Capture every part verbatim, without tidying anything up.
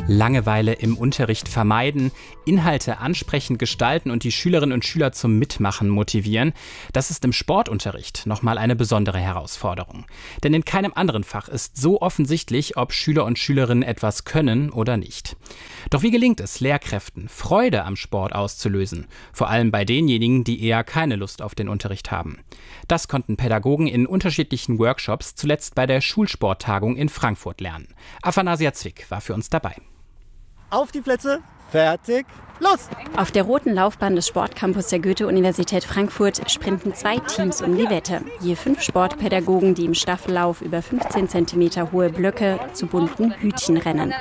Langeweile im Unterricht vermeiden, Inhalte ansprechend gestalten und die Schülerinnen und Schüler zum Mitmachen motivieren, das ist im Sportunterricht nochmal eine besondere Herausforderung. Denn in keinem anderen Fach ist so offensichtlich, ob Schüler und Schülerinnen etwas können oder nicht. Doch wie gelingt es Lehrkräften, Freude am Sport auszulösen? Vor allem bei denjenigen, die eher keine Lust auf den Unterricht haben. Das konnten Pädagogen in unterschiedlichen Workshops zuletzt bei der Schulsporttagung in Frankfurt lernen. Afanasia Zwick war für uns dabei. Auf die Plätze, fertig, los! Auf der roten Laufbahn des Sportcampus der Goethe-Universität Frankfurt sprinten zwei Teams um die Wette. Je fünf Sportpädagogen, die im Staffellauf über fünfzehn Zentimeter hohe Blöcke zu bunten Hütchen rennen.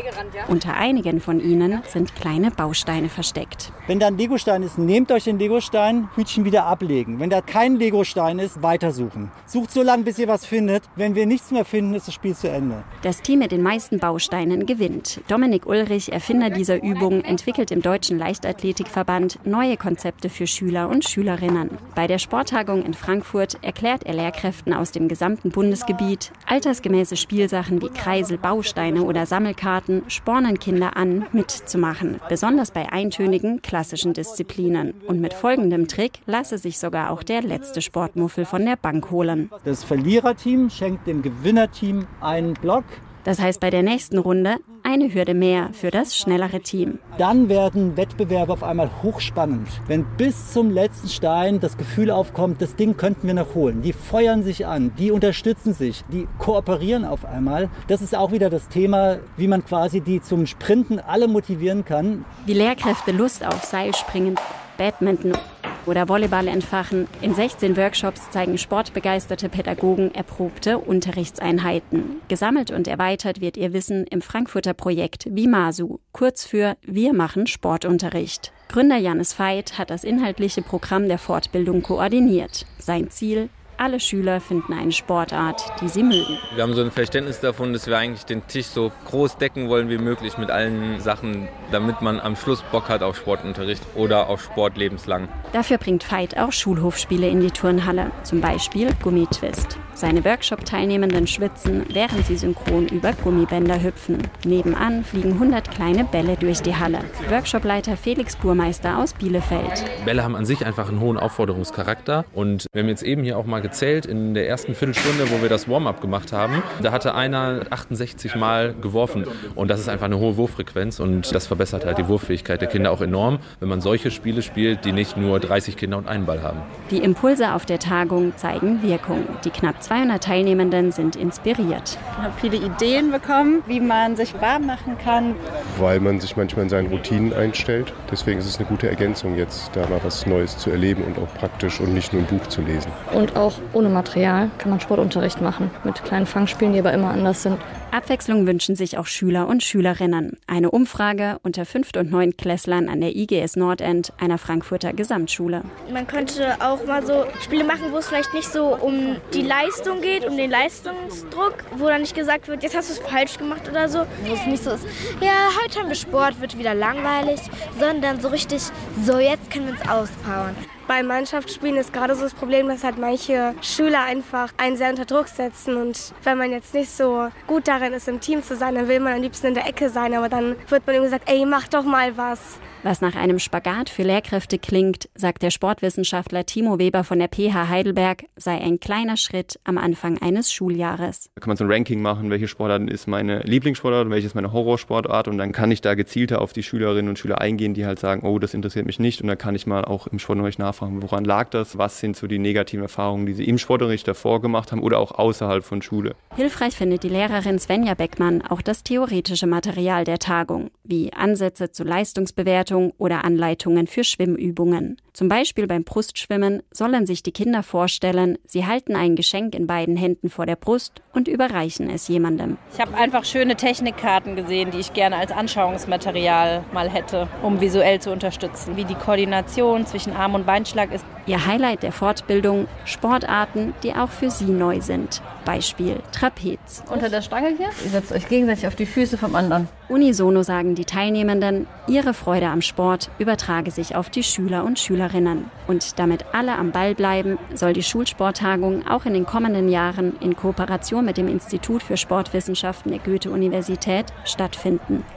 Unter einigen von ihnen sind kleine Bausteine versteckt. Wenn da ein Legostein ist, nehmt euch den Legostein, Hütchen wieder ablegen. Wenn da kein Legostein ist, weitersuchen. Sucht so lange, bis ihr was findet. Wenn wir nichts mehr finden, ist das Spiel zu Ende. Das Team mit den meisten Bausteinen gewinnt. Dominik Ulrich, Erfinder dieser Übung, entwickelt im Deutschen Leichtathletikverband neue Konzepte für Schüler und Schülerinnen. Bei der Sporttagung in Frankfurt erklärt er Lehrkräften aus dem gesamten Bundesgebiet, altersgemäße Spielsachen wie Kreisel, Bausteine oder Sammelkarten spornen Kinder an, mitzumachen. Besonders bei eintönigen, klassischen Disziplinen. Und mit folgendem Trick lasse sich sogar auch der letzte Sportmuffel von der Bank holen. Das Verliererteam schenkt dem Gewinnerteam einen Block. Das heißt bei der nächsten Runde eine Hürde mehr für das schnellere Team. Dann werden Wettbewerbe auf einmal hochspannend. Wenn bis zum letzten Stein das Gefühl aufkommt, das Ding könnten wir noch holen. Die feuern sich an, die unterstützen sich, die kooperieren auf einmal. Das ist auch wieder das Thema, wie man quasi die zum Sprinten alle motivieren kann. Wie Lehrkräfte Lust auf Seilspringen, Badminton oder Volleyball entfachen. In sechzehn Workshops zeigen sportbegeisterte Pädagogen erprobte Unterrichtseinheiten. Gesammelt und erweitert wird ihr Wissen im Frankfurter Projekt WIMASU, kurz für Wir machen Sportunterricht. Gründer Jannis Veit hat das inhaltliche Programm der Fortbildung koordiniert. Sein Ziel: alle Schüler finden eine Sportart, die sie mögen. Wir haben so ein Verständnis davon, dass wir eigentlich den Tisch so groß decken wollen wie möglich mit allen Sachen, damit man am Schluss Bock hat auf Sportunterricht oder auf Sport lebenslang. Dafür bringt Veit auch Schulhofspiele in die Turnhalle, zum Beispiel Gummitwist. Seine Workshop-Teilnehmenden schwitzen, während sie synchron über Gummibänder hüpfen. Nebenan fliegen hundert kleine Bälle durch die Halle. Workshopleiter Felix Burmeister aus Bielefeld. Bälle haben an sich einfach einen hohen Aufforderungscharakter. Und wir haben jetzt eben hier auch mal gezählt, in der ersten Viertelstunde, wo wir das Warm-up gemacht haben, da hatte einer achtundsechzig Mal geworfen. Und das ist einfach eine hohe Wurffrequenz und das verbessert halt die Wurffähigkeit der Kinder auch enorm, wenn man solche Spiele spielt, die nicht nur dreißig Kinder und einen Ball haben. Die Impulse auf der Tagung zeigen Wirkung. Die knapp zweihundert Teilnehmenden sind inspiriert. Ich habe viele Ideen bekommen, wie man sich warm machen kann. Weil man sich manchmal in seinen Routinen einstellt. Deswegen ist es eine gute Ergänzung, jetzt da mal was Neues zu erleben und auch praktisch und nicht nur ein Buch zu lesen. Und auch ohne Material kann man Sportunterricht machen, mit kleinen Fangspielen, die aber immer anders sind. Abwechslung wünschen sich auch Schüler und Schülerinnen. Eine Umfrage unter Fünft- und Neuntklässlern an der I G S Nordend, einer Frankfurter Gesamtschule. Man könnte auch mal so Spiele machen, wo es vielleicht nicht so um die Leistung geht, um den Leistungsdruck, wo dann nicht gesagt wird, jetzt hast du es falsch gemacht oder so. Wo es nicht so ist, ja, heute haben wir Sport, wird wieder langweilig, sondern so richtig, so jetzt können wir uns auspowern. Bei Mannschaftsspielen ist gerade so das Problem, dass halt manche Schüler einfach einen sehr unter Druck setzen. Und wenn man jetzt nicht so gut darin ist, im Team zu sein, dann will man am liebsten in der Ecke sein. Aber dann wird man ihm gesagt, ey, mach doch mal was. Was nach einem Spagat für Lehrkräfte klingt, sagt der Sportwissenschaftler Timo Weber von der P H Heidelberg, sei ein kleiner Schritt am Anfang eines Schuljahres. Da kann man so ein Ranking machen, welche Sportart ist meine Lieblingssportart und welche ist meine Horrorsportart. Und dann kann ich da gezielter auf die Schülerinnen und Schüler eingehen, die halt sagen, oh, das interessiert mich nicht. Und dann kann ich mal auch im Sportunterricht nachfragen, woran lag das? Was sind so die negativen Erfahrungen, die sie im Sportunterricht davor gemacht haben oder auch außerhalb von Schule? Hilfreich findet die Lehrerin Svenja Beckmann auch das theoretische Material der Tagung, wie Ansätze zur Leistungsbewertung oder Anleitungen für Schwimmübungen. Zum Beispiel beim Brustschwimmen sollen sich die Kinder vorstellen, sie halten ein Geschenk in beiden Händen vor der Brust und überreichen es jemandem. Ich habe einfach schöne Technikkarten gesehen, die ich gerne als Anschauungsmaterial mal hätte, um visuell zu unterstützen, wie die Koordination zwischen Arm- und Beinschlag ist. Ihr Highlight der Fortbildung: Sportarten, die auch für sie neu sind. Beispiel Trapez. Unter der Stange hier, ihr setzt euch gegenseitig auf die Füße vom anderen. Unisono sagen die Teilnehmenden, ihre Freude am Sport übertrage sich auf die Schüler und Schülerinnen. Und damit alle am Ball bleiben, soll die Schulsporttagung auch in den kommenden Jahren in Kooperation mit dem Institut für Sportwissenschaften der Goethe-Universität stattfinden.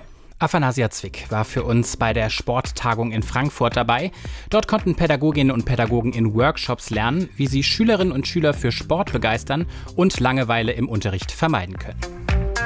Afanasia Zwick war für uns bei der Sporttagung in Frankfurt dabei. Dort konnten Pädagoginnen und Pädagogen in Workshops lernen, wie sie Schülerinnen und Schüler für Sport begeistern und Langeweile im Unterricht vermeiden können.